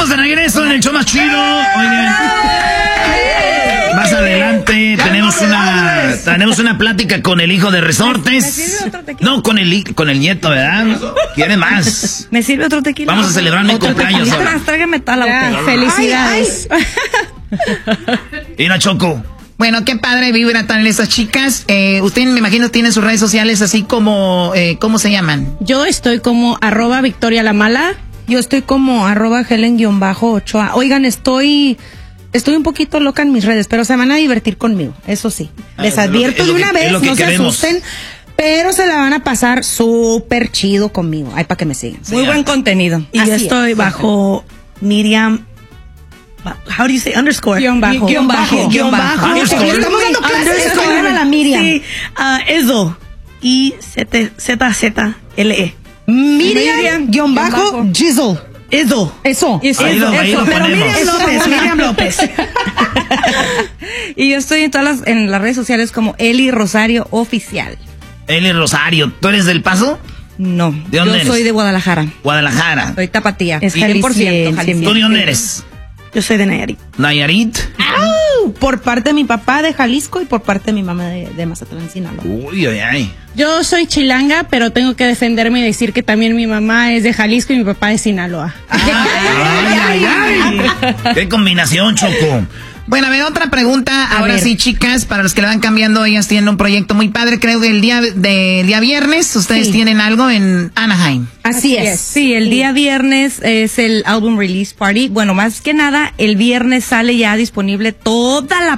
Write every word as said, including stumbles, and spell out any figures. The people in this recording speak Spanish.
Estamos de regreso en el show más chido. Oigan. Más adelante tenemos una tenemos una plática con el hijo de Resortes. No, con el con el nieto, ¿verdad? ¿Quiere más? ¿Me sirve otro tequila? Vamos a celebrar mi cumpleaños ahora. Tráigame tal la botella. Felicidades. Mira, Choco. Bueno, qué padre vibra tan esas chicas. Eh, usted me imagino tiene sus redes sociales así como, eh, ¿cómo se llaman? Yo estoy como arroba Victoria la Mala. Yo estoy como arroba Helen-Ochoa. Oigan, estoy, estoy un poquito loca en mis redes, pero se van a divertir conmigo, eso sí. Les Ah, advierto es lo que- de una es lo vez, que no se queremos. asusten, pero se la van a pasar súper chido conmigo. Ay, para que me sigan. Muy buen contenido. Y Así yo estoy es. bajo Miriam. How do you say underscore? Guión bajo. Guión bajo. Guión bajo. Underscore. Estamos dando clases, escoger a la Miriam. Sí, uh, Eso. I Z Z L E. Miriam, guión bajo, Jizzle. Eso. Eso. Eso, Ahí lo- ahí eso. lo Pero ponemos. Miriam López, Miriam López. Y yo estoy en todas las, en las redes sociales como Eli Rosario Oficial. Eli Rosario, ¿tú eres del Paso? No, ¿De dónde yo eres? soy de Guadalajara. Guadalajara. Soy tapatía. Es cien por ciento jalisciense, ¿Tú de dónde eres? Yo soy de Nayarit. Nayarit. ¡Au! Por parte de mi papá de Jalisco y por parte de mi mamá de, de Mazatlán, Sinaloa. Uy, ay, ay. Yo soy chilanga, pero tengo que defenderme y decir que también mi mamá es de Jalisco y mi papá de Sinaloa. Ay, ay, ay. Qué combinación, Choco. Bueno, a ver, otra pregunta. A Ahora ver. sí, chicas, para los que le van cambiando, ellas tienen un proyecto muy padre, creo que el día, del día viernes, ustedes Sí. tienen algo en Anaheim. Así, es. Sí, el día viernes es el album release party. Bueno, más que nada, el viernes sale ya disponible toda la